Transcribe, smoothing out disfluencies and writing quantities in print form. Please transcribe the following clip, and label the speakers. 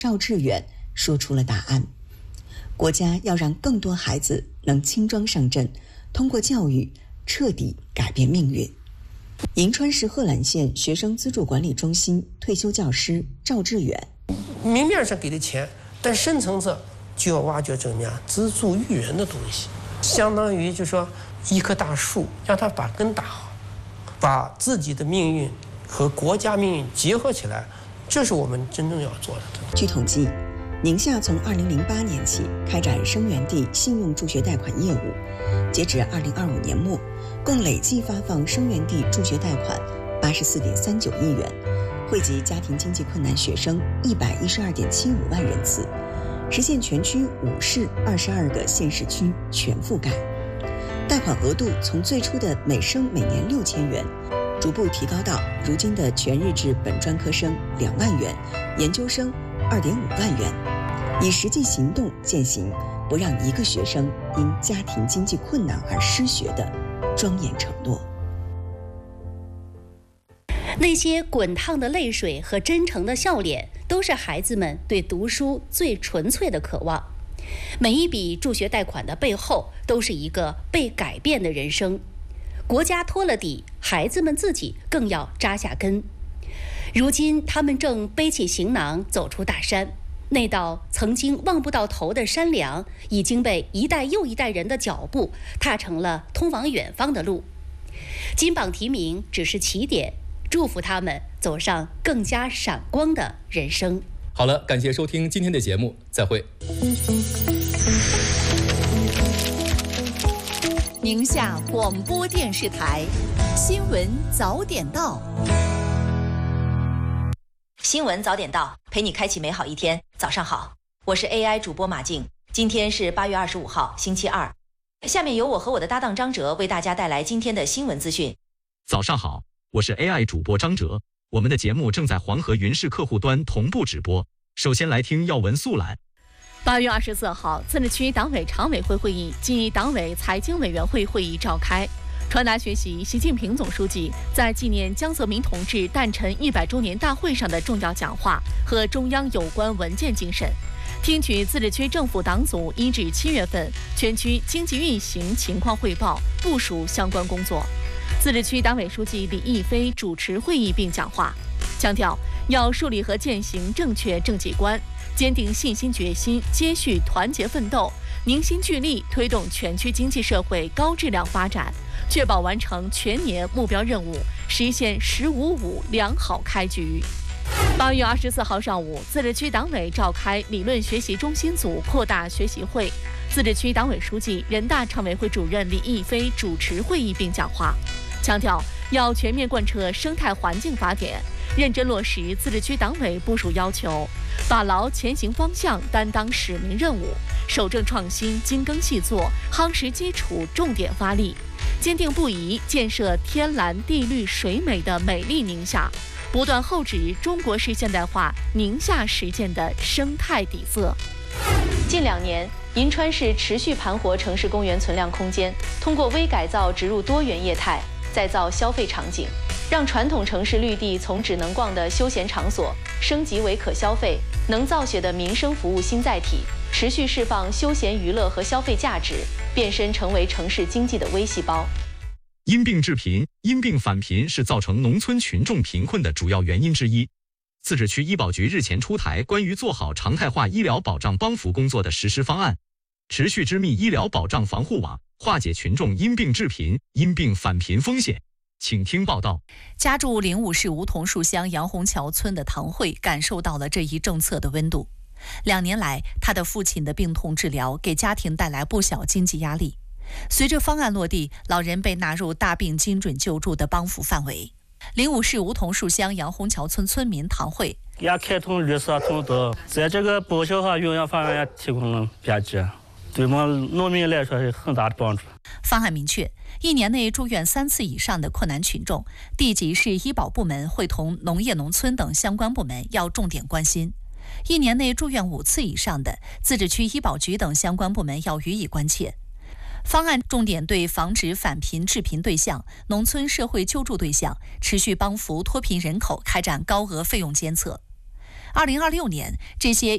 Speaker 1: 赵志远说出了答案。国家要让更多孩子能轻装上阵，通过教育彻底改变命运。银川市贺兰县学生资助管理中心退休教师赵志远：
Speaker 2: 明面上给的钱，但深层次就要挖掘这么资助育人的东西，相当于就说一棵大树，让它把根打好，把自己的命运和国家命运结合起来，这是我们真正要做的。
Speaker 1: 据统计，宁夏从2008年起开展生源地信用助学贷款业务，截止2025年末，共累计发放生源地助学贷款84.39亿元，惠及家庭经济困难学生112.75万人次，实现全区5市22个县市区全覆盖。贷款额度从最初的每生每年6000元，逐步提高到如今的全日制本专科生2万元，研究生2.5万元，以实际行动践行不让一个学生因家庭经济困难而失学的庄严承诺。
Speaker 3: 那些滚烫的泪水和真诚的笑脸，都是孩子们对读书最纯粹的渴望。每一笔助学贷款的背后，都是一个被改变的人生。国家托了底，孩子们自己更要扎下根。如今，他们正背起行囊走出大山，那道曾经望不到头的山梁，已经被一代又一代人的脚步踏成了通往远方的路。金榜题名只是起点，祝福他们走上更加闪光的人生。
Speaker 4: 好了，感谢收听今天的节目，再会。
Speaker 5: 宁夏广播电视台新闻早点到。
Speaker 6: 新闻早点到，陪你开启美好一天。早上好，我是 AI 主播马静。今天是8月25号，星期二。下面由我和我的搭档张哲为大家带来今天的新闻资讯。
Speaker 7: 早上好，我是 AI 主播张哲。我们的节目正在黄河云视客户端同步直播。首先来听要闻速览。
Speaker 8: 8月24号，自治区党委常委会会议暨党委财经委员会会议召开，传达学习习近平总书记在纪念江泽民同志诞辰100周年大会上的重要讲话和中央有关文件精神，听取自治区政府党组1至7月份全区经济运行情况汇报，部署相关工作。自治区党委书记李毅飞主持会议并讲话，强调要树立和践行正确政绩观，坚定信心决心，接续团结奋斗，凝心聚力推动全区经济社会高质量发展，确保完成全年目标任务，实现“15-5”良好开局。8月24号上午，自治区党委召开理论学习中心组扩大学习会，自治区党委书记、人大常委会主任李毅飞主持会议并讲话，强调要全面贯彻生态环境法典，认真落实自治区党委部署要求，把牢前行方向，担当使命任务，守正创新，精耕细作，夯实基础，重点发力，坚定不移建设天蓝地绿水美的美丽宁夏，不断厚植中国式现代化宁夏实践的生态底色。
Speaker 6: 近2年，银川市持续盘活城市公园存量空间，通过微改造植入多元业态，再造消费场景，让传统城市绿地从只能逛的休闲场所升级为可消费、能造血的民生服务新载体，持续释放休闲娱乐和消费价值，变身成为城市经济的微细胞。
Speaker 7: 因病致贫、因病返贫是造成农村群众贫困的主要原因之一。自治区医保局日前出台关于做好常态化医疗保障帮扶工作的实施方案，持续织密医疗保障防护网，化解群众因病致贫、因病返贫风险。请听报道。
Speaker 5: 家住灵武市梧桐树乡杨洪桥村的唐慧感受到了这一政策的温度。2年来，他的父亲的病痛治疗给家庭带来不小经济压力。随着方案落地，老人被纳入大病精准救助的帮扶范围。灵武市梧桐树乡杨洪桥村村民唐慧：
Speaker 9: 也开通绿色通道，在这个报销和用药方案也提供了便捷，对我们农民来说是很大的帮助。
Speaker 5: 方案明确，1年内住院3次以上的困难群众，地级市医保部门会同农业农村等相关部门要重点关心；1年内住院5次以上的，自治区医保局等相关部门要予以关切。方案重点对防止返贫致贫对象、农村社会救助对象、持续帮扶脱贫人口开展高额费用监测。2026年，这些